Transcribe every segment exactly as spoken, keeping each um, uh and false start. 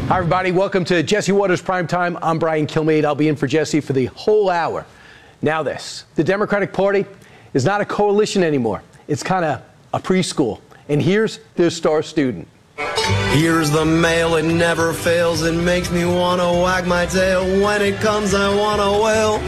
Hi, everybody. Welcome to Jesse Watters Primetime. I'm Brian Kilmeade. I'll be in for Jesse for the whole hour. Now this, the Democratic Party is not a coalition anymore. It's kind of a preschool. And here's their star student. Here's the mail, it never fails. It makes me want to wag my tail. When it comes, I want to wail.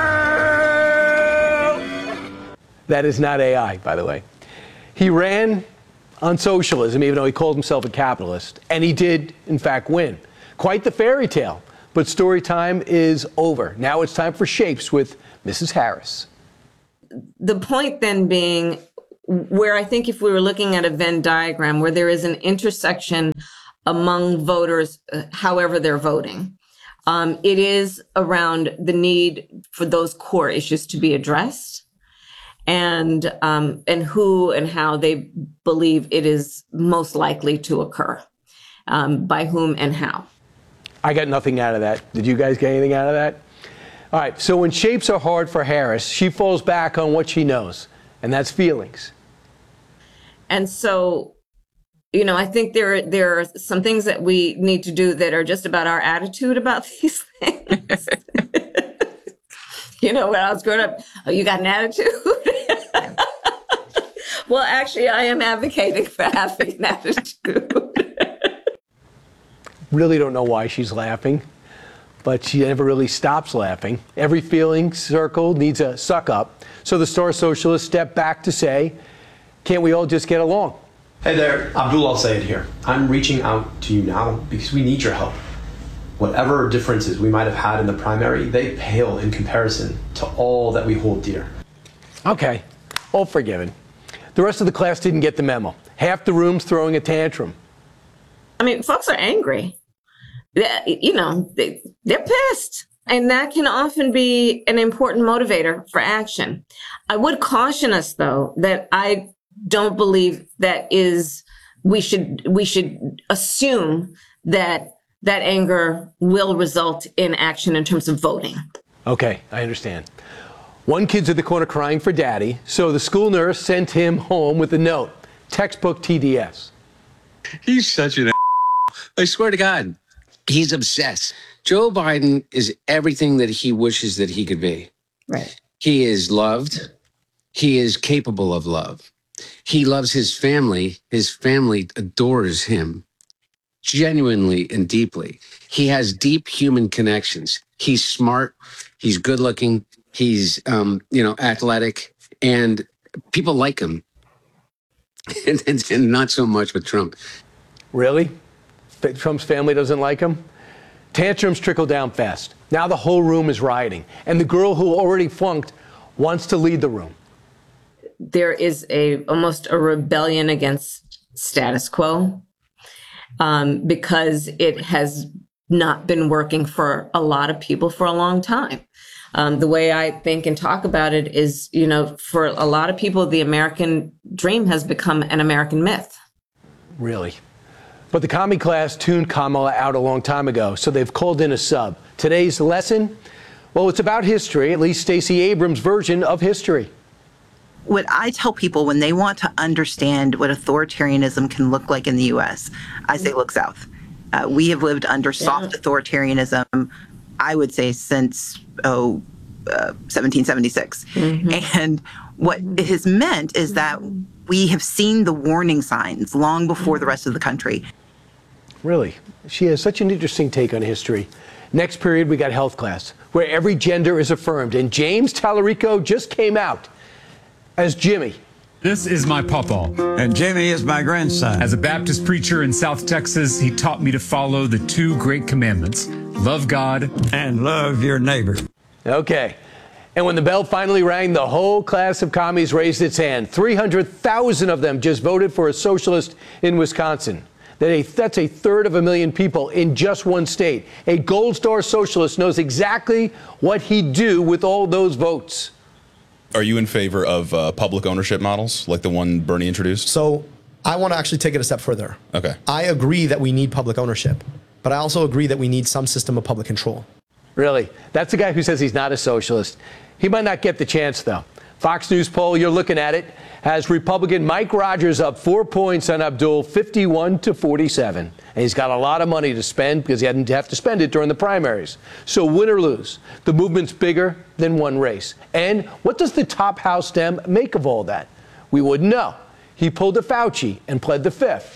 That is not A I, by the way. He ran on socialism, even though he called himself a capitalist, and he did, in fact, win. Quite the fairy tale, but story time is over. Now it's time for Shapes with Missus Harris. The point then being, where I think if we were looking at a Venn diagram, where there is an intersection among voters, uh, however they're voting, um, it is around the need for those core issues to be addressed. And um, and who and how they believe it is most likely to occur, um, by whom and how. I got nothing out of that. Did you guys get anything out of that? All right, so when shapes are hard for Harris, she falls back on what she knows, and that's feelings. And so, you know, I think there, there are some things that we need to do that are just about our attitude about these things. You know, when I was growing up, oh, you got an attitude? Well, actually, I am advocating for having an attitude. Really don't know why she's laughing, but she never really stops laughing. Every feeling circle needs a suck up. So the star socialist stepped back to say, can't we all just get along? Hey there, Abdul Al-Sayed here. I'm reaching out to you now because we need your help. Whatever differences we might have had in the primary, they pale in comparison to all that we hold dear. Okay, all forgiven. The rest of the class didn't get the memo. Half the room's throwing a tantrum. I mean, folks are angry. They, you know, they, they're pissed. And that can often be an important motivator for action. I would caution us, though, that I don't believe that is, we should, we should assume that that anger will result in action in terms of voting. Okay, I understand. One kid's at the corner crying for daddy, so the school nurse sent him home with a note. Textbook T D S. He's such an I swear to God. He's obsessed. Joe Biden is everything that he wishes that he could be. Right. He is loved. He is capable of love. He loves his family. His family adores him. Genuinely and deeply. He has deep human connections. He's smart. He's good looking. He's, um, you know, athletic, and people like him. and, and, and not so much with Trump. Really? Trump's family doesn't like him? Tantrums trickle down fast. Now the whole room is rioting, and the girl who already flunked wants to lead the room. There is a almost a rebellion against status quo. Um, because it has not been working for a lot of people for a long time. Um, the way I think and talk about it is, you know, for a lot of people, the American dream has become an American myth. Really? But the commie class tuned Kamala out a long time ago, so they've called in a sub. Today's lesson? Well, it's about history, at least Stacey Abrams' version of history. What I tell people when they want to understand what authoritarianism can look like in the U S, I say look south. Uh, we have lived under soft authoritarianism, I would say, since, oh, uh, seventeen seventy-six. Mm-hmm. And what it has meant is that we have seen the warning signs long before the rest of the country. Really? She has such an interesting take on history. Next period, we got health class, where every gender is affirmed. And James Tallarico just came out as Jimmy. This is my pawpaw. And Jimmy is my grandson. As a Baptist preacher in South Texas, he taught me to follow the two great commandments. Love God. And love your neighbor. Okay. And when the bell finally rang, the whole class of commies raised its hand. three hundred thousand of them just voted for a socialist in Wisconsin. That's a third of a million people in just one state. A Gold Star socialist knows exactly what he'd do with all those votes. Are you in favor of uh, public ownership models like the one Bernie introduced? So I want to actually take it a step further. Okay. I agree that we need public ownership, but I also agree that we need some system of public control. Really? That's the guy who says he's not a socialist. He might not get the chance, though. Fox News poll, you're looking at it, has Republican Mike Rogers up four points on Abdul, fifty-one to forty-seven. And he's got a lot of money to spend because he hadn't have to spend it during the primaries. So win or lose, the movement's bigger than one race. And what does the top House Dem make of all that? We wouldn't know. He pulled a Fauci and pled the fifth.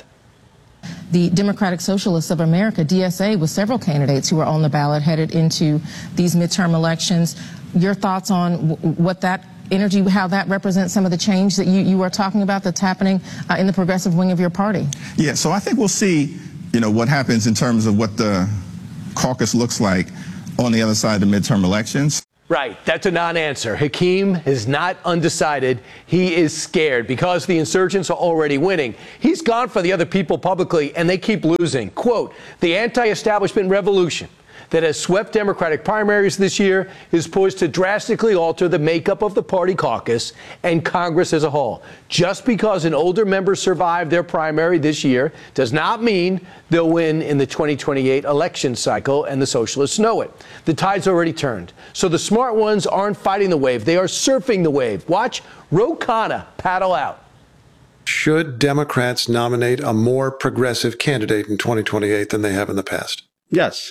The Democratic Socialists of America, D S A, with several candidates who are on the ballot headed into these midterm elections. Your thoughts on w- what that energy, how that represents some of the change that you, you are talking about that's happening uh, in the progressive wing of your party? Yeah, so I think we'll see, you know, what happens in terms of what the caucus looks like on the other side of the midterm elections. Right, that's a non-answer. Hakeem is not undecided. He is scared because the insurgents are already winning. He's gone for the other people publicly, and they keep losing. Quote, the anti-establishment revolution that has swept Democratic primaries this year is poised to drastically alter the makeup of the party caucus and Congress as a whole. Just because an older member survived their primary this year does not mean they'll win in the twenty twenty-eight election cycle, and the socialists know it. The tide's already turned. So the smart ones aren't fighting the wave. They are surfing the wave. Watch Ro Khanna paddle out. Should Democrats nominate a more progressive candidate in twenty twenty-eight than they have in the past? Yes.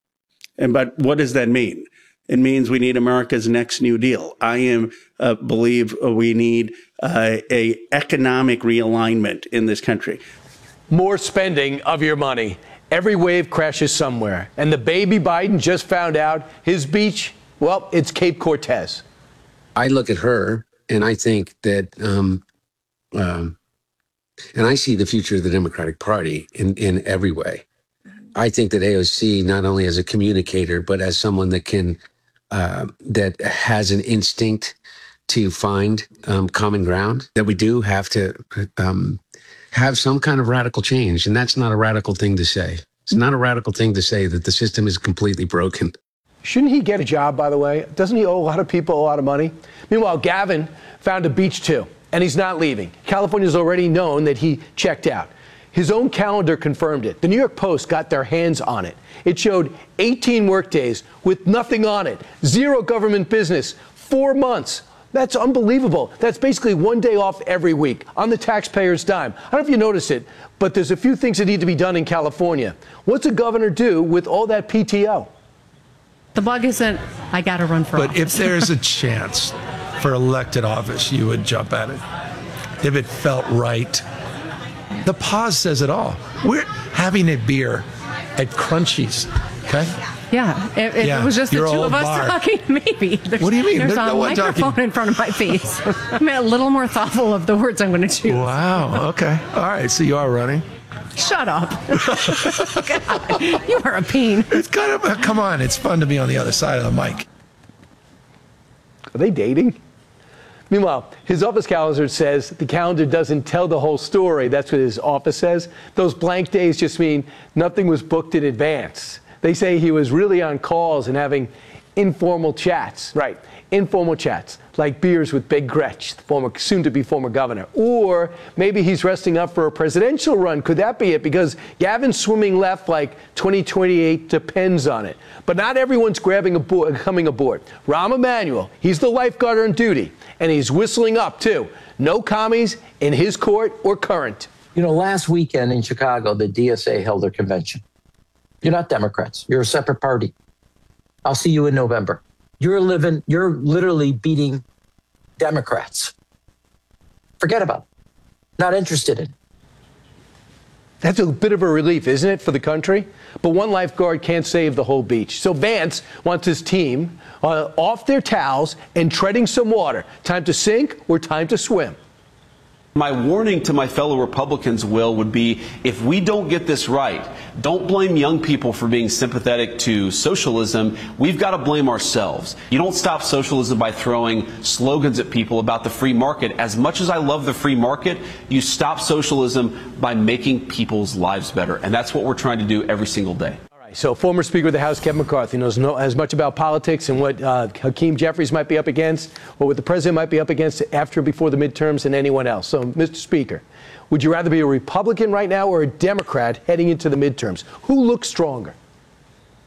And but what does that mean? It means we need America's next New Deal. I am uh, believe we need uh, a economic realignment in this country. More spending of your money. Every wave crashes somewhere. And the baby Biden just found out his beach, well, it's Cape Cortez. I look at her and I think that, um, um, and I see the future of the Democratic Party in, in every way. I think that A O C, not only as a communicator, but as someone that can, uh, that has an instinct to find um, common ground, that we do have to um, have some kind of radical change. And that's not a radical thing to say. It's not a radical thing to say that the system is completely broken. Shouldn't he get a job, by the way? Doesn't he owe a lot of people a lot of money? Meanwhile, Gavin found a beach too, and he's not leaving. California's already known that he checked out. His own calendar confirmed it. The New York Post got their hands on it. It showed eighteen work days with nothing on it, zero government business, four months. That's unbelievable. That's basically one day off every week on the taxpayer's dime. I don't know if you noticed it, but there's a few things that need to be done in California. What's a governor do with all that P T O? The bug isn't, I got to run for but office. If there's a chance for elected office, you would jump at it. If it felt right. The pause says it all. We're having a beer at Crunchies, okay? Yeah, if, if Yeah, it was just the your two old of us bar. talking, maybe. There's, What do you mean? There's There's a no one microphone talking. in front of my face. I'm a little more thoughtful of the words I'm going to choose. Wow, okay. All right, so you are running. Shut up. God, you are a peen. It's kind of, uh, come on, it's fun to be on the other side of the mic. Are they dating? Meanwhile, his office calendar says the calendar doesn't tell the whole story. That's what his office says. Those blank days just mean nothing was booked in advance. They say he was really on calls and having informal chats. Right, informal chats, like beers with Big Gretch, the former, soon-to-be former governor. Or maybe he's resting up for a presidential run. Could that be it? Because Gavin's swimming left like twenty twenty-eight depends on it. But not everyone's grabbing aboard, coming aboard. Rahm Emanuel, he's the lifeguard on duty. And he's whistling up, too. No commies in his court or current. You know, last weekend in Chicago, the D S A held their convention. You're not Democrats. You're a separate party. I'll see you in November. You're living, you're literally beating Democrats. Forget about it. Not interested in it. That's a bit of a relief, isn't it, for the country? But one lifeguard can't save the whole beach. So Vance wants his team uh, off their towels and treading some water. Time to sink or time to swim? My warning to my fellow Republicans, Will, would be if we don't get this right, don't blame young people for being sympathetic to socialism. We've got to blame ourselves. You don't stop socialism by throwing slogans at people about the free market. As much as I love the free market, you stop socialism by making people's lives better. And that's what we're trying to do every single day. So former Speaker of the House Kevin McCarthy knows no, as much about politics and what uh, Hakeem Jeffries might be up against or what the president might be up against after and before the midterms than anyone else. So, Mister Speaker, would you rather be a Republican right now or a Democrat heading into the midterms? Who looks stronger?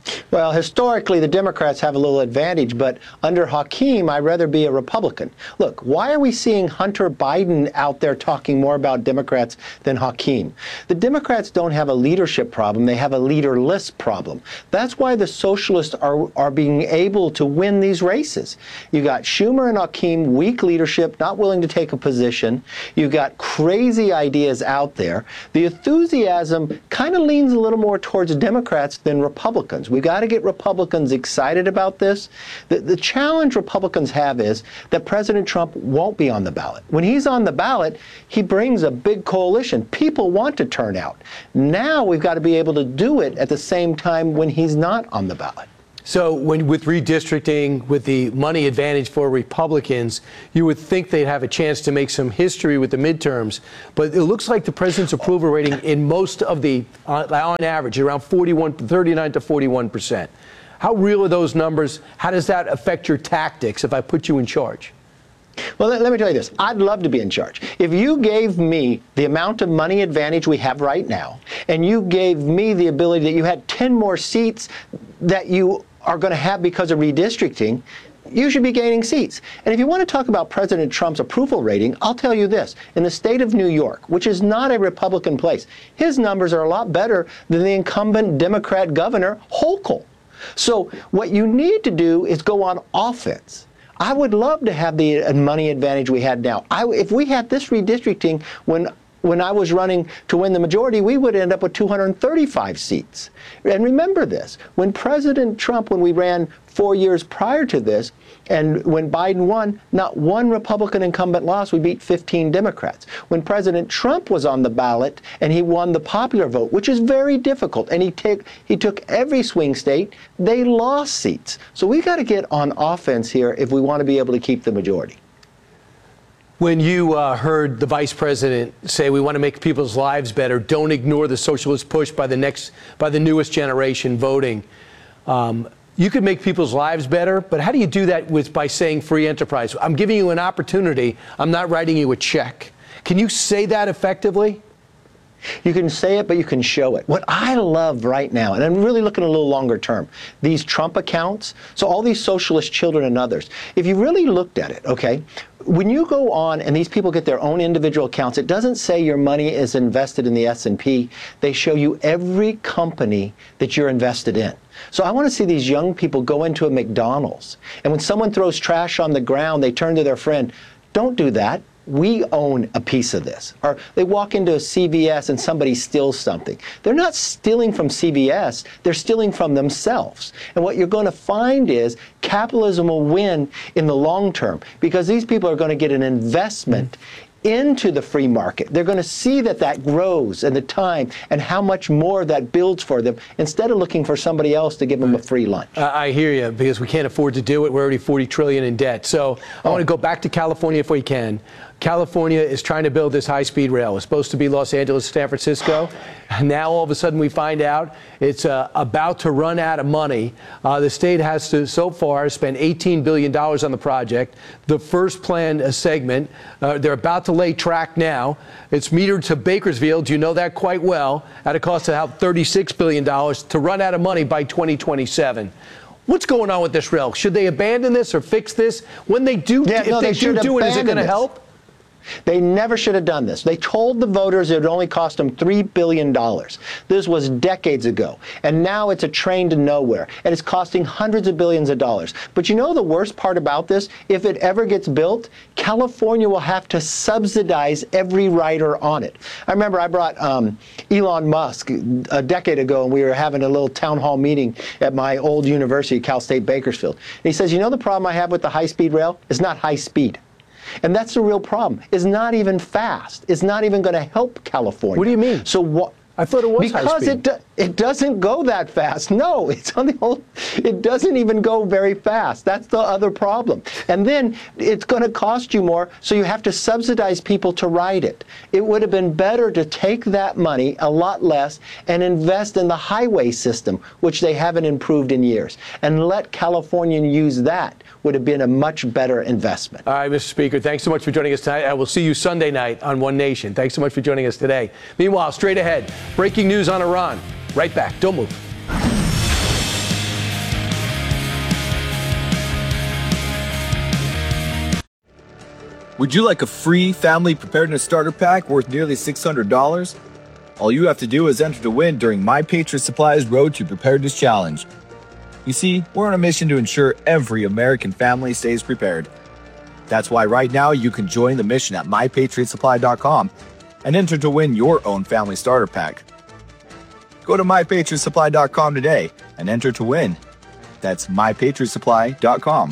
Well, historically, the Democrats have a little advantage, but under Hakeem, I'd rather be a Republican. Look, why are we seeing Hunter Biden out there talking more about Democrats than Hakeem? The Democrats don't have a leadership problem. They have a leaderless problem. That's why the socialists are, are being able to win these races. You got Schumer and Hakeem, weak leadership, not willing to take a position. You got crazy ideas out there. The enthusiasm kind of leans a little more towards Democrats than Republicans. We've got to get Republicans excited about this. The, the challenge Republicans have is that President Trump won't be on the ballot. When he's on the ballot, he brings a big coalition. People want to turn out. Now we've got to be able to do it at the same time when he's not on the ballot. So when with redistricting, with the money advantage for Republicans, you would think they'd have a chance to make some history with the midterms. But it looks like the president's approval rating in most of the, uh, on average, around forty-one, thirty-nine to forty-one percent. How real are those numbers? How does that affect your tactics if I put you in charge? Well, let, let me tell you this. I'd love to be in charge. If you gave me the amount of money advantage we have right now, and you gave me the ability that you had ten more seats that you are going to have because of redistricting, you should be gaining seats. And if you want to talk about President Trump's approval rating, I'll tell you this. In the state of New York, which is not a Republican place, his numbers are a lot better than the incumbent Democrat governor, Hochul. So what you need to do is go on offense. I would love to have the money advantage we had now. I, if we had this redistricting when When I was running to win the majority, we would end up with two hundred thirty-five seats. And remember this, when President Trump, when we ran four years prior to this, and when Biden won, not one Republican incumbent lost. We beat fifteen Democrats. When President Trump was on the ballot and he won the popular vote, which is very difficult, and he, take, he took every swing state, they lost seats. So we've got to get on offense here if we want to be able to keep the majority. When you uh, heard the vice president say we want to make people's lives better, don't ignore the socialist push by the next, by the newest generation voting. Um, you could make people's lives better, but how do you do that with by saying free enterprise? I'm giving you an opportunity. I'm not writing you a check. Can you say that effectively? You can say it, but you can show it. What I love right now, and I'm really looking a little longer term, these Trump accounts, so all these socialist children and others, if you really looked at it, okay, when you go on and these people get their own individual accounts, it doesn't say your money is invested in the S and P. They show you every company that you're invested in. So I want to see these young people go into a McDonald's, and when someone throws trash on the ground, they turn to their friend, don't do that. We own a piece of this. Or they walk into a C V S and somebody steals something. They're not stealing from C V S, they're stealing from themselves. And what you're going to find is capitalism will win in the long term because these people are going to get an investment into the free market. They're going to see that that grows in the time and how much more that builds for them instead of looking for somebody else to give them a free lunch. Uh, I hear you, because we can't afford to do it. We're already forty trillion dollars in debt. So I want to go back to California if we can. California is trying to build this high-speed rail. It's supposed to be Los Angeles, San Francisco. Now all of a sudden we find out it's uh, about to run out of money. Uh, the state has to, so far, spend eighteen billion dollars on the project. The first planned uh, segment, uh, they're about to lay track now. It's metered to Bakersfield, you know that quite well, at a cost of about thirty-six billion dollars to run out of money by twenty twenty-seven. What's going on with this rail? Should they abandon this or fix this? When they do, yeah, if no, they, they do do it, is it going to this. help? They never should have done this. They told the voters it would only cost them three billion dollars. This was decades ago. And now it's a train to nowhere. And it's costing hundreds of billions of dollars. But you know the worst part about this? If it ever gets built, California will have to subsidize every rider on it. I remember I brought um, Elon Musk a decade ago, and we were having a little town hall meeting at my old university, Cal State Bakersfield. And he says, you know the problem I have with the high-speed rail? It's not high speed. And that's the real problem. It's not even fast. It's not even going to help California. What do you mean? So what? I thought it was because high speed. it do, it doesn't go that fast. No, it's on the whole. It doesn't even go very fast. That's the other problem. And then it's going to cost you more, so you have to subsidize people to ride it. It would have been better to take that money, a lot less, and invest in the highway system, which they haven't improved in years, and let California use that. Would have been a much better investment. All right, Mister Speaker, thanks so much for joining us tonight. I will see you Sunday night on One Nation. Thanks so much for joining us today. Meanwhile, straight ahead, breaking news on Iran. Right back. Don't move. Would you like a free family preparedness starter pack worth nearly six hundred dollars? All you have to do is enter to win during My Patriot Supply's Road to Preparedness Challenge. You see, we're on a mission to ensure every American family stays prepared. That's why right now you can join the mission at my patriot supply dot com and enter to win your own family starter pack. Go to my patriot supply dot com today and enter to win. That's my patriot supply dot com.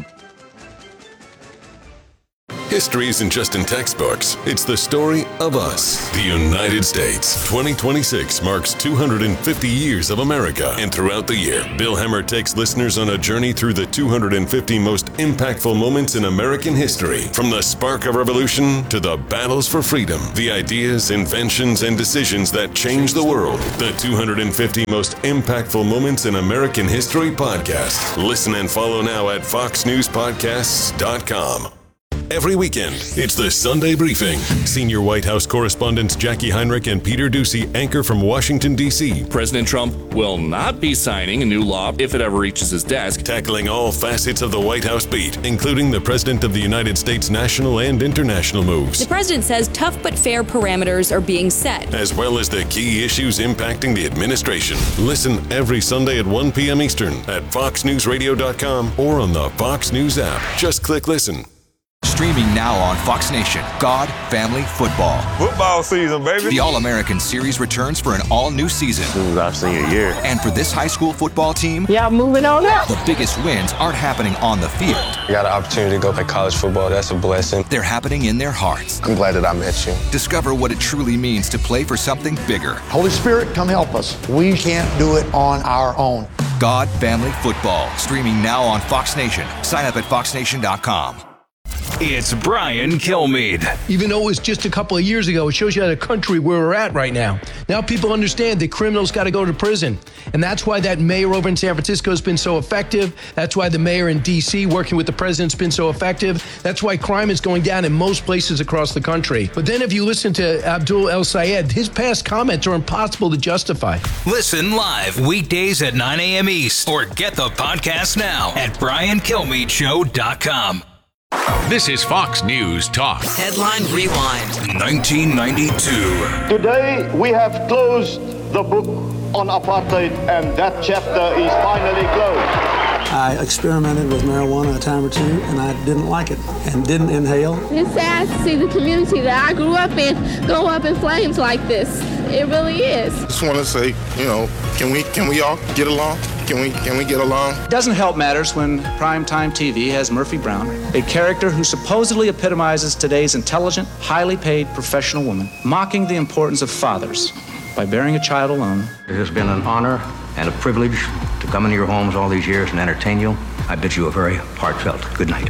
History isn't just in textbooks. It's the story of us. The United States. twenty twenty-six marks two hundred fifty years of America. And throughout the year, Bill Hemmer takes listeners on a journey through the two hundred fifty most impactful moments in American history. From the spark of revolution to the battles for freedom. The ideas, inventions, and decisions that changed the world. The two hundred fifty most impactful moments in American history podcast. Listen and follow now at fox news podcasts dot com. Every weekend, it's the Sunday Briefing. Senior White House correspondents Jackie Heinrich and Peter Doocy anchor from Washington, D C President Trump will not be signing a new law if it ever reaches his desk. Tackling all facets of the White House beat, including the President of the United States' national and international moves. The president says tough but fair parameters are being set, as well as the key issues impacting the administration. Listen every Sunday at one p.m. Eastern at fox news radio dot com or on the Fox News app. Just click listen. Streaming now on Fox Nation, God, Family, Football. Football season, baby. The All-American Series returns for an all-new season. This is our senior year. And for this high school football team, yeah, moving on up. The biggest wins aren't happening on the field. I got an opportunity to go play college football. That's a blessing. They're happening in their hearts. I'm glad that I met you. Discover what it truly means to play for something bigger. Holy Spirit, come help us. We can't do it on our own. God, Family, Football. Streaming now on Fox Nation. Sign up at fox nation dot com. It's Brian Kilmeade. Even though it was just a couple of years ago, it shows you the country where we're at right now. Now people understand that criminals got to go to prison. And that's why that mayor over in San Francisco has been so effective. That's why the mayor in D C working with the president's been so effective. That's why crime is going down in most places across the country. But then if you listen to Abdul El Sayed, his past comments are impossible to justify. Listen live weekdays at nine a.m. East or get the podcast now at brian kilmeade show dot com. This is Fox News Talk. Headline Rewind. nineteen ninety-two. Today we have closed the book on apartheid, and that chapter is finally closed. I experimented with marijuana a time or two, and I didn't like it and didn't inhale. It's sad to see the community that I grew up in go up in flames like this. It really is. Just want to say, you know, can we can we all get along? Can we can we get along? It doesn't help matters when primetime T V has Murphy Brown, a character who supposedly epitomizes today's intelligent, highly paid professional woman, mocking the importance of fathers by bearing a child alone. It has been an honor and a privilege to come into your homes all these years and entertain you. I bid you a very heartfelt good night.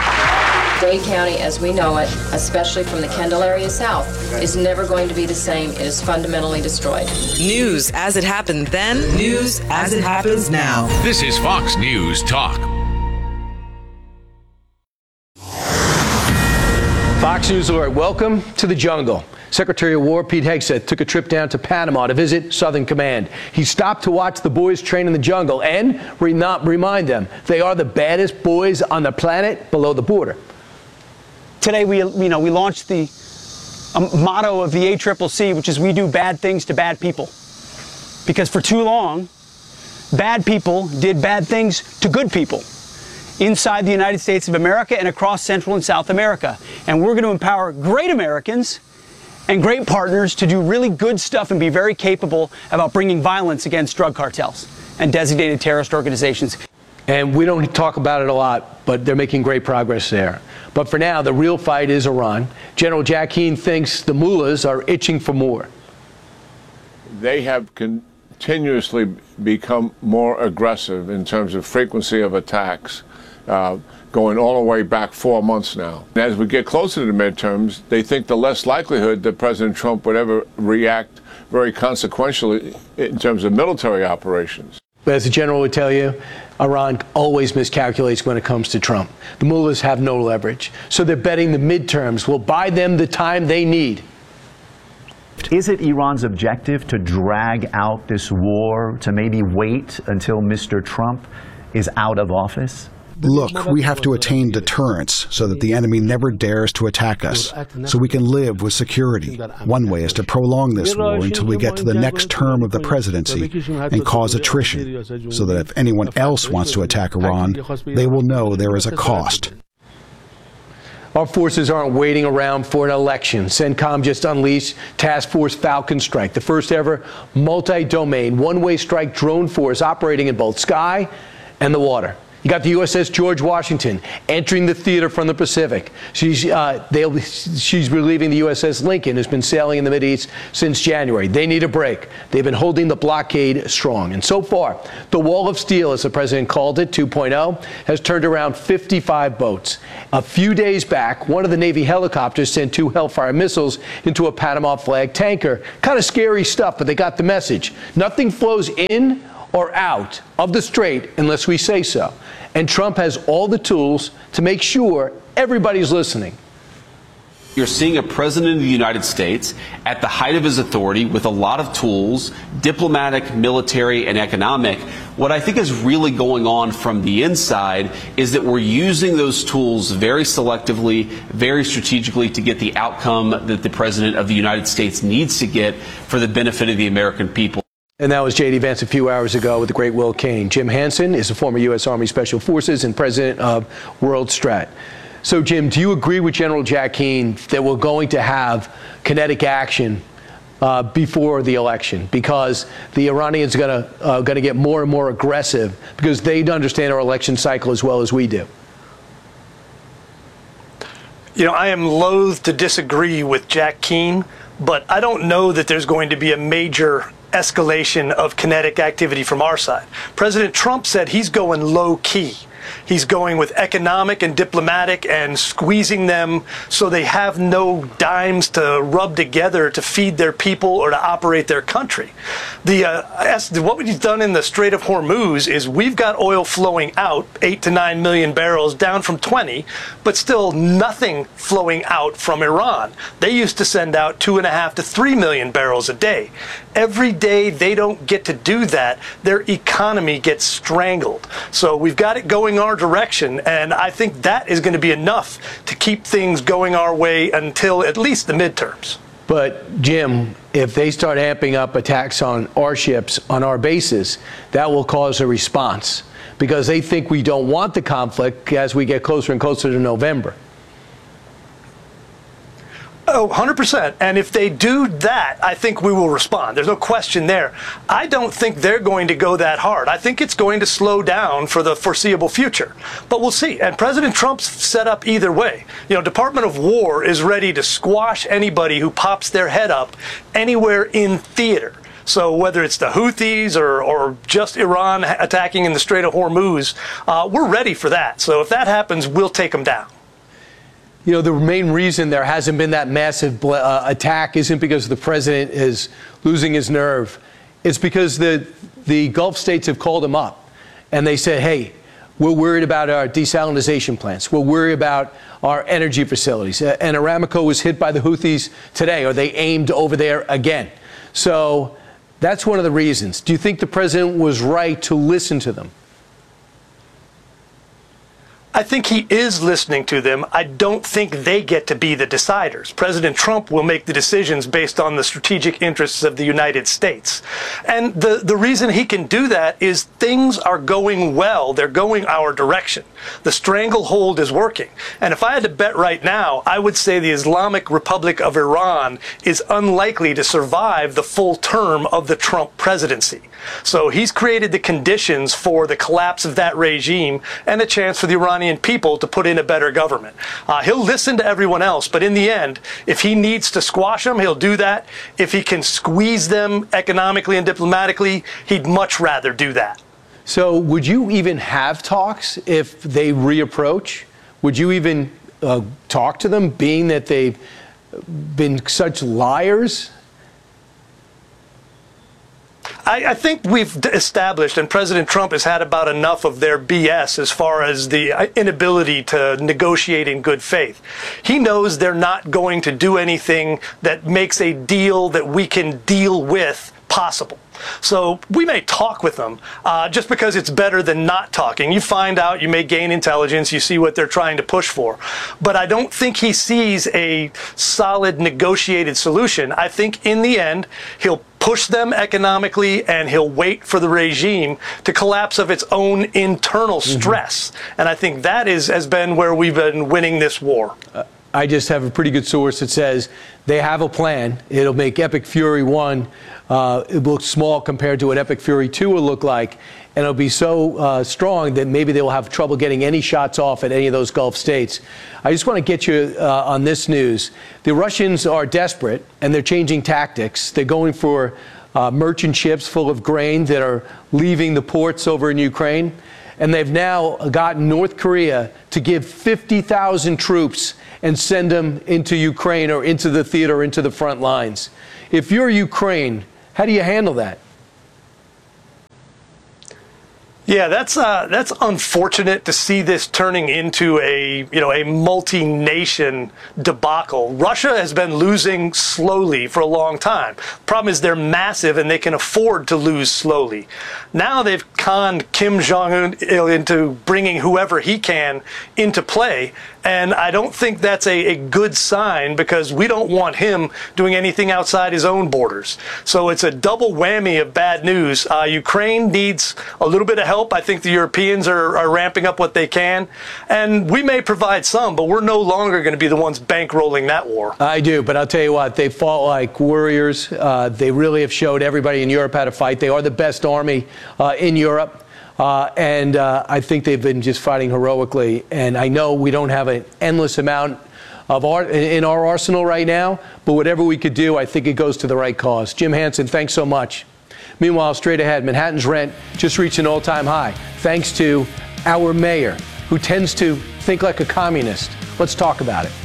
Dade County, as we know it, especially from the Kendall area south, is never going to be the same. It is fundamentally destroyed. News as it happened then, news as it happens now. This is Fox News Talk. Fox News alert. Welcome to the jungle. Secretary of War Pete Hegseth took a trip down to Panama to visit Southern Command. He stopped to watch the boys train in the jungle and re- not remind them they are the baddest boys on the planet below the border. Today, we, you know, we launched the um, motto of the A C C C, which is we do bad things to bad people. Because for too long, bad people did bad things to good people inside the United States of America and across Central and South America. And we're going to empower great Americans and great partners to do really good stuff and be very capable about bringing violence against drug cartels and designated terrorist organizations. And we don't talk about it a lot, but they're making great progress there. But for now, the real fight is Iran. General Jack Keane thinks the mullahs are itching for more. They have continuously become more aggressive in terms of frequency of attacks, uh, going all the way back four months now. And as we get closer to the midterms, they think the less likelihood that President Trump would ever react very consequentially in terms of military operations. But as the general would tell you, Iran always miscalculates when it comes to Trump. The mullahs have no leverage, so they're betting the midterms will buy them the time they need. Is it Iran's objective to drag out this war, to maybe wait until Mister Trump is out of office? Look, we have to attain deterrence so that the enemy never dares to attack us, so we can live with security. One way is to prolong this war until we get to the next term of the presidency and cause attrition, so that if anyone else wants to attack Iran, they will know there is a cost. Our forces aren't waiting around for an election. CENTCOM just unleashed Task Force Falcon Strike, the first ever multi-domain, one-way strike drone force operating in both sky and the water. You got the U S S George Washington entering the theater from the Pacific. She's, uh, they'll, she's relieving the U S S Lincoln, who's been sailing in the Mideast since January. They need a break. They've been holding the blockade strong. And so far, the Wall of Steel, as the president called it, two point oh, has turned around fifty-five boats. A few days back, one of the Navy helicopters sent two Hellfire missiles into a Panama flag tanker. Kind of scary stuff, but they got the message. Nothing flows in or out of the strait unless we say so. And Trump has all the tools to make sure everybody's listening. You're seeing a president of the United States at the height of his authority with a lot of tools, diplomatic, military, and economic. What I think is really going on from the inside is that we're using those tools very selectively, very strategically to get the outcome that the president of the United States needs to get for the benefit of the American people. And that was J D Vance a few hours ago with the great Will Cain. Jim Hansen is a former U S Army Special Forces and president of World Strat. So, Jim, do you agree with General Jack Keane that we're going to have kinetic action uh, before the election, because the Iranians are going to uh, going to get more and more aggressive because they understand our election cycle as well as we do? You know, I am loath to disagree with Jack Keane, but I don't know that there's going to be a major escalation of kinetic activity from our side. President Trump said he's going low key. He's going with economic and diplomatic and squeezing them so they have no dimes to rub together to feed their people or to operate their country. The uh, what we've done in the Strait of Hormuz is we've got oil flowing out, eight to nine million barrels, down from twenty, but still nothing flowing out from Iran. They used to send out two and a half to three million barrels a day. Every day they don't get to do that, their economy gets strangled. So we've got it going our direction, and I think that is going to be enough to keep things going our way until at least the midterms. But, Jim, if they start amping up attacks on our ships, on our bases, that will cause a response because they think we don't want the conflict as we get closer and closer to November. Oh, one hundred percent. And if they do that, I think we will respond. There's no question there. I don't think they're going to go that hard. I think it's going to slow down for the foreseeable future. But we'll see. And President Trump's set up either way. You know, Department of War is ready to squash anybody who pops their head up anywhere in theater. So whether it's the Houthis or, or just Iran attacking in the Strait of Hormuz, uh, we're ready for that. So if that happens, we'll take them down. You know, the main reason there hasn't been that massive uh, attack isn't because the president is losing his nerve. It's because the, the Gulf states have called him up and they said, hey, we're worried about our desalinization plants. We're worried about our energy facilities. And Aramco was hit by the Houthis today, or they aimed over there again. So that's one of the reasons. Do you think the president was right to listen to them? I think he is listening to them. I don't think they get to be the deciders. President Trump will make the decisions based on the strategic interests of the United States. And the, the reason he can do that is things are going well. They're going our direction. The stranglehold is working. And if I had to bet right now, I would say the Islamic Republic of Iran is unlikely to survive the full term of the Trump presidency. So he's created the conditions for the collapse of that regime and a chance for the Iranian people to put in a better government. Uh, he'll listen to everyone else, but in the end, if he needs to squash them, he'll do that. If he can squeeze them economically and diplomatically, he'd much rather do that. So would you even have talks if they reapproach? Would you even uh, talk to them, being that they've been such liars? I, I think we've established, and President Trump has had about enough of their B S as far as the inability to negotiate in good faith. He knows they're not going to do anything that makes a deal that we can deal with possible. So we may talk with them uh, just because it's better than not talking. You find out, you may gain intelligence, you see what they're trying to push for. But I don't think he sees a solid negotiated solution. I think in the end, he'll push them economically and he'll wait for the regime to collapse of its own internal stress. Mm-hmm. And I think that is has been where we've been winning this war. Uh, I just have a pretty good source that says they have a plan. It'll make Epic Fury one uh, it looks small compared to what Epic Fury two will look like, and it'll be so uh, strong that maybe they will have trouble getting any shots off at any of those Gulf states. I just want to get you uh, on this news. The Russians are desperate, and they're changing tactics. They're going for uh, merchant ships full of grain that are leaving the ports over in Ukraine, and they've now gotten North Korea to give fifty thousand troops and send them into Ukraine or into the theater, into the front lines. If you're Ukraine, how do you handle that? Yeah, that's uh, that's unfortunate to see this turning into a you know a multi-nation debacle. Russia has been losing slowly for a long time. Problem is they're massive and they can afford to lose slowly. Now they've conned Kim Jong-un into bringing whoever he can into play, and I don't think that's a, a good sign because we don't want him doing anything outside his own borders. So it's a double whammy of bad news. Uh, Ukraine needs a little bit of help. I think the Europeans are, are ramping up what they can, and we may provide some, but we're no longer going to be the ones bankrolling that war. I do, but I'll tell you what, they fought like warriors. Uh, they really have showed everybody in Europe how to fight. They are the best army uh, in Europe, uh, and uh, I think they've been just fighting heroically. And I know we don't have an endless amount of art in our arsenal right now, but whatever we could do, I think it goes to the right cause. Jim Hansen, thanks so much. Meanwhile, straight ahead, Manhattan's rent just reached an all-time high, thanks to our mayor, who tends to think like a communist. Let's talk about it.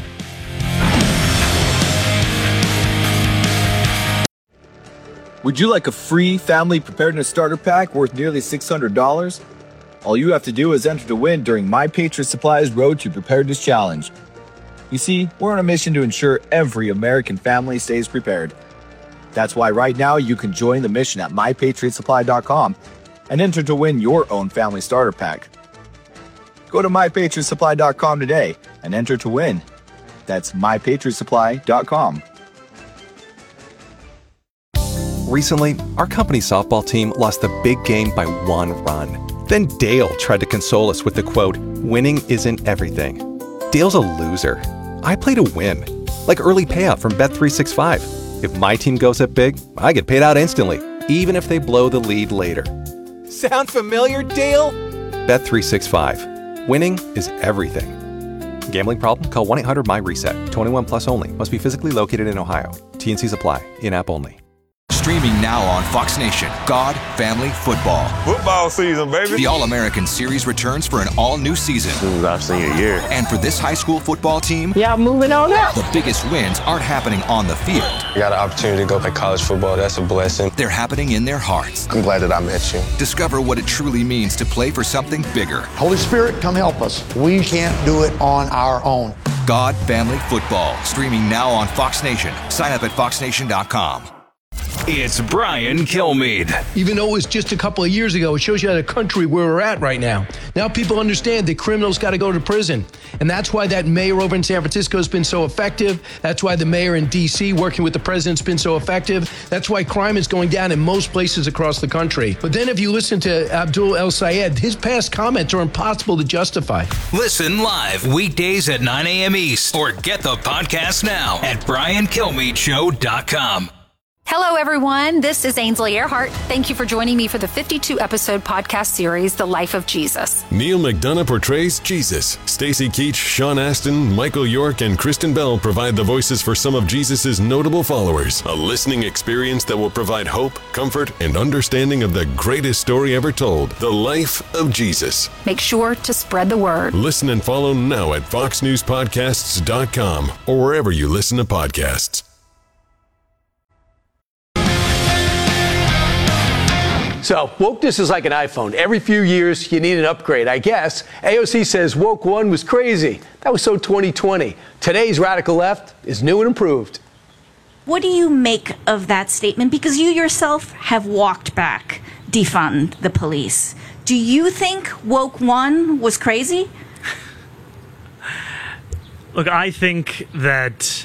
Would you like a free family preparedness starter pack worth nearly six hundred dollars? All you have to do is enter to win during My Patriot Supply's Road to Preparedness Challenge. You see, we're on a mission to ensure every American family stays prepared. That's why right now you can join the mission at my patriot supply dot com and enter to win your own family starter pack. Go to my patriot supply dot com today and enter to win. That's my patriot supply dot com. Recently, our company's softball team lost the big game by one run. Then Dale tried to console us with the quote, "Winning isn't everything." Dale's a loser. I play to win, like early payout from Bet three sixty-five. If my team goes up big, I get paid out instantly, even if they blow the lead later. Sound familiar, Dale? Bet three sixty-five. Winning is everything. Gambling problem? Call one eight hundred M Y reset. twenty-one plus only. Must be physically located in Ohio. T and Cs apply. In-app only. Streaming now on Fox Nation, God, Family, Football. Football season, baby. The All-American Series returns for an all-new season. This is our senior year. And for this high school football team, yeah, moving on up. The biggest wins aren't happening on the field. I got an opportunity to go play college football. That's a blessing. They're happening in their hearts. I'm glad that I met you. Discover what it truly means to play for something bigger. Holy Spirit, come help us. We can't do it on our own. God, Family, Football. Streaming now on Fox Nation. Sign up at fox nation dot com. It's Brian Kilmeade. Even though it was just a couple of years ago, it shows you the country where we're at right now. Now people understand that criminals got to go to prison. And that's why that mayor over in San Francisco has been so effective. That's why the mayor in D C working with the president's been so effective. That's why crime is going down in most places across the country. But then if you listen to Abdul El Sayed, his past comments are impossible to justify. Listen live weekdays at nine a.m. East or get the podcast now at brian kilmeade show dot com. Hello, everyone. This is Ainsley Earhart. Thank you for joining me for the fifty-two episode podcast series, The Life of Jesus. Neil McDonough portrays Jesus. Stacy Keach, Sean Astin, Michael York, and Kristen Bell provide the voices for some of Jesus's notable followers. A listening experience that will provide hope, comfort, and understanding of the greatest story ever told, The Life of Jesus. Make sure to spread the word. Listen and follow now at fox news podcasts dot com or wherever you listen to podcasts. So, wokeness is like an iPhone. Every few years, you need an upgrade. I guess A O C says woke one was crazy. That was so twenty twenty. Today's radical left is new and improved. What do you make of that statement? Because you yourself have walked back defund the police. Do you think Woke One was crazy? Look, I think that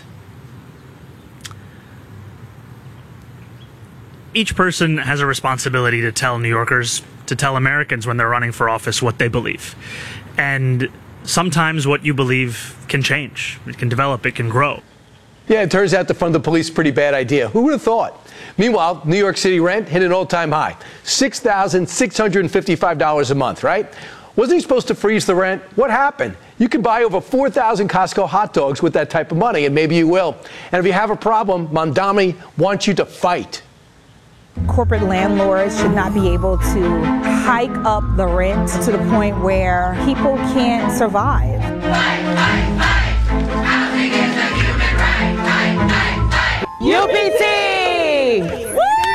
each person has a responsibility to tell New Yorkers, to tell Americans when they're running for office what they believe. And sometimes what you believe can change. It can develop, it can grow. Yeah, it turns out defund the police is a pretty bad idea. Who would have thought? Meanwhile, New York City rent hit an all-time high, six thousand six hundred fifty-five dollars a month, right? Wasn't he supposed to freeze the rent? What happened? You can buy over four thousand Costco hot dogs with that type of money, and maybe you will. And if you have a problem, Mamdani wants you to fight. Corporate landlords should not be able to hike up the rent to the point where people can't survive. Fight, fight, fight. Housing is a human right. Fight, fight, fight. U P T!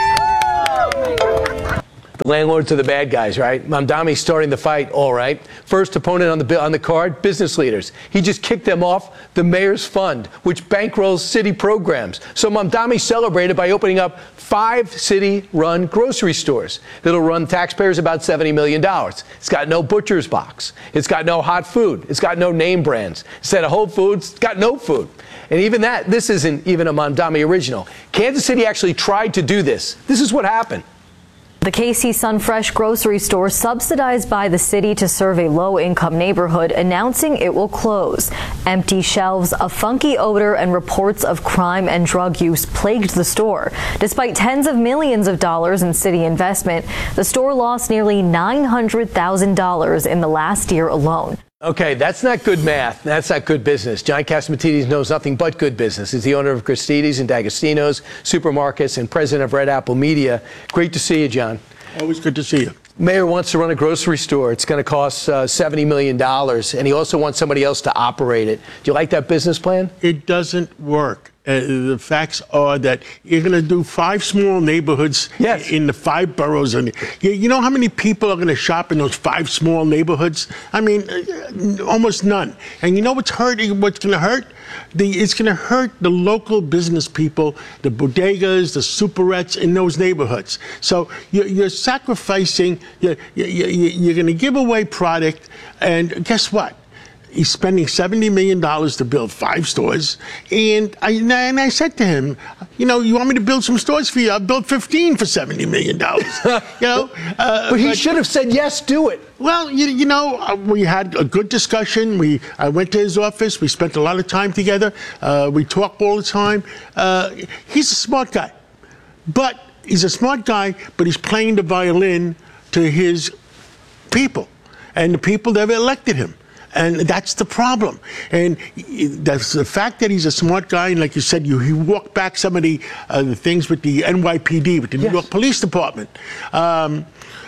The landlords are the bad guys, right? Mamdani's starting the fight, all right. First opponent on the on the card, business leaders. He just kicked them off the mayor's fund, which bankrolls city programs. So Mamdani celebrated by opening up five city-run grocery stores that'll run taxpayers about seventy million dollars. It's got no butcher's box. It's got no hot food. It's got no name brands. Instead of Whole Foods, it's got no food. And even that, this isn't even a Mamdani original. Kansas City actually tried to do this. This is what happened. The K C Sunfresh grocery store, subsidized by the city to serve a low-income neighborhood, announcing it will close. Empty shelves, a funky odor, and reports of crime and drug use plagued the store. Despite tens of millions of dollars in city investment, the store lost nearly nine hundred thousand dollars in the last year alone. Okay, that's not good math. That's not good business. John Catsimatidis knows nothing but good business. He's the owner of Christie's and D'Agostino's Supermarkets and president of Red Apple Media. Great to see you, John. Always good to see you. Mayor wants to run a grocery store. It's going to cost uh, seventy million dollars, and he also wants somebody else to operate it. Do you like that business plan? It doesn't work. Uh, the facts are that you're going to do five small neighborhoods yes. in the five boroughs. And you, you know how many people are going to shop in those five small neighborhoods? I mean, uh, almost none. And you know what's hurting? What's going to hurt? The, it's going to hurt the local business people, the bodegas, the superettes in those neighborhoods. So you're, you're sacrificing. You're, you're, you're going to give away product, and guess what? He's spending seventy million dollars to build five stores. And I, and I said to him, you know, you want me to build some stores for you? I'll build fifteen for seventy million dollars. You know? Uh, but he but, should have said, yes, do it. Well, you, you know, uh, we had a good discussion. We I went to his office. We spent a lot of time together. Uh, we talk all the time. Uh, he's a smart guy. But he's a smart guy, but he's playing the violin to his people and the people that have elected him. And that's the problem. And that's the fact that he's a smart guy, and like you said, you he walked back some of the, uh, the things with the N Y P D, with the New yes. York Police Department. Um,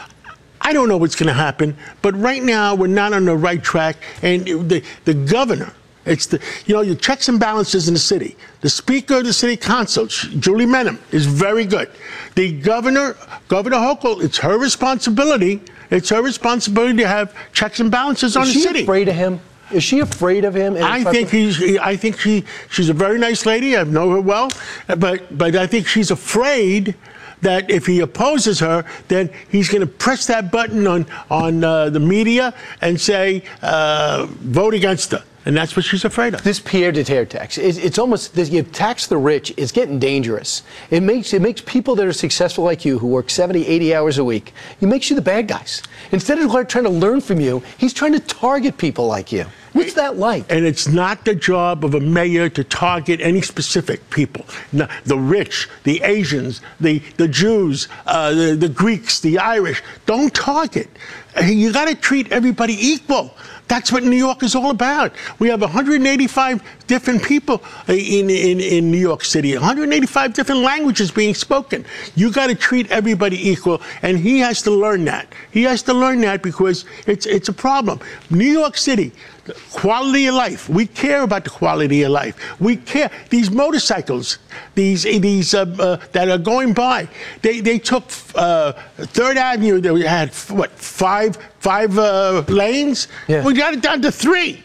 I don't know what's going to happen, but right now we're not on the right track. And the the governor, it's the you know your checks and balances in the city. The Speaker of the City Council, Julie Menem, is very good. The governor, Governor Hochul, it's her responsibility. It's her responsibility to have checks and balances on the city. Is she afraid of him? Is she afraid of him? I think he's. I think she. She's a very nice lady. I know her well, but but I think she's afraid that if he opposes her, then he's going to press that button on on uh, the media and say uh, vote against her. And that's what she's afraid of. This pied-à-terre tax, it's, it's almost, you tax the rich, it's getting dangerous. It makes it makes people that are successful like you, who work seventy, eighty hours a week, it makes you the bad guys. Instead of trying to learn from you, he's trying to target people like you. What's that like? And it's not the job of a mayor to target any specific people. No, the rich, the Asians, the, the Jews, uh, the, the Greeks, the Irish. Don't target. You got to treat everybody equal. That's what New York is all about. We have one hundred eighty-five different people in, in, in New York City, one hundred eighty-five different languages being spoken. You got to treat everybody equal, and he has to learn that. He has to learn that because it's, it's a problem. New York City, quality of life. We care about the quality of life. We care. These motorcycles, these these uh, uh, that are going by, they they took uh, Third Avenue. They had what five five uh, lanes. Yeah. We got it down to three.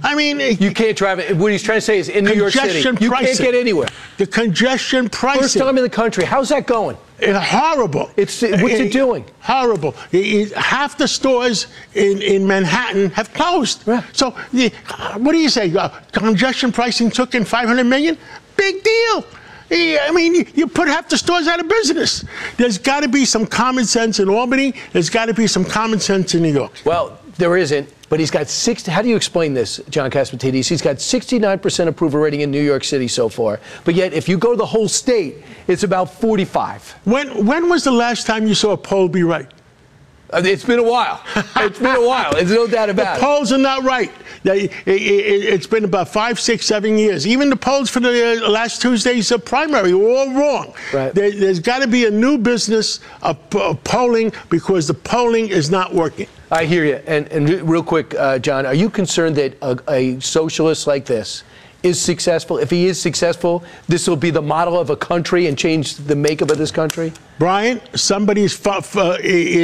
I mean, you can't drive it. What he's trying to say is, in New York City, you pricing. can't get anywhere. The congestion pricing. First time in the country. How's that going? It's horrible. It's what's it, it doing? Horrible. It, it, half the stores in, in Manhattan have closed. Yeah. So, the, what do you say? Uh, congestion pricing took in five hundred million dollars? Big deal. I mean, you put half the stores out of business. There's got to be some common sense in Albany. There's got to be some common sense in New York. Well, there isn't, but he's got sixty. How do you explain this, John Catsimatidis? He's got sixty-nine percent approval rating in New York City so far, but yet if you go to the whole state, it's about forty-five. When when was the last time you saw a poll be right? Uh, it's been a while. It's been a while. There's no doubt about it. The polls are not right. They, it, it, it's been about five, six, seven years. Even the polls for the uh, last Tuesday's uh, primary were all wrong. Right. There, there's got to be a new business of, of polling because the polling is not working. I hear you. And, and real quick, uh, John, are you concerned that a, a socialist like this is successful? If he is successful, this will be the model of a country and change the makeup of this country? Brian, somebody's... F- f-